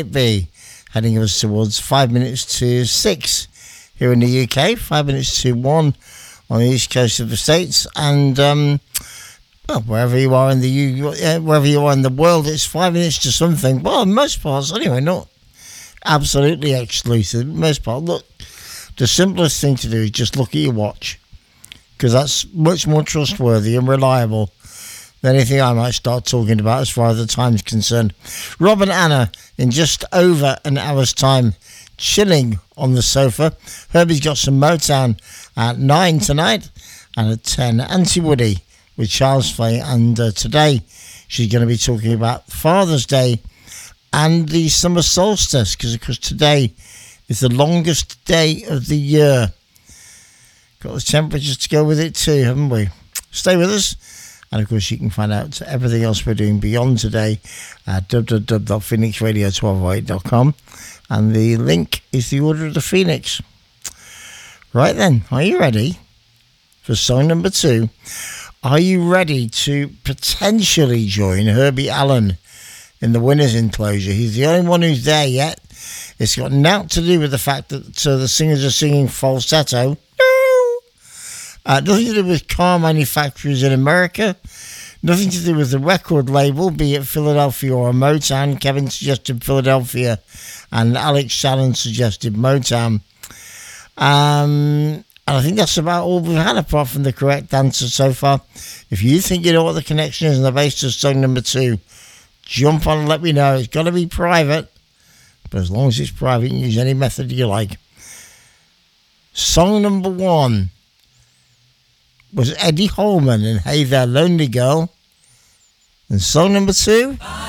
be heading us towards 5 minutes to 6 here in the UK, 5 minutes to 1 on the east coast of the States, and well, wherever you are in the world, it's 5 minutes to something. Well, in most parts anyway, not absolutely exclusive. In most parts, look, the simplest thing to do is just look at your watch, because that's much more trustworthy and reliable than anything I might start talking about as far as the time's concerned. Rob and Anna in just over an hour's time, chilling on the sofa. Herbie's got some Motown at 9 tonight, and at 10, Auntie Woody with Charles Fay, and today she's going to be talking about Father's Day and the summer solstice, because today is the longest day of the year. Got the temperatures to go with it too, haven't we? Stay with us. And of course, you can find out everything else we're doing beyond today at www.phoenixradio1208.com. And the link is the Order of the Phoenix. Right then, are you ready for song number 2? Are you ready to potentially join Herbie Allen in the winner's enclosure? He's the only one who's there yet. It's got nothing to do with the fact that the singers are singing falsetto. Nothing to do with car manufacturers in America. Nothing to do with the record label, be it Philadelphia or Motown. Kevin suggested Philadelphia and Alex Shannon suggested Motown. And I think that's about all we've had apart from the correct answer so far. If you think you know what the connection is on the basis of song number 2, jump on and let me know. It's got to be private, but as long as it's private, you can use any method you like. Song number 1 was Eddie Holman and Hey There Lonely Girl. And song number 2...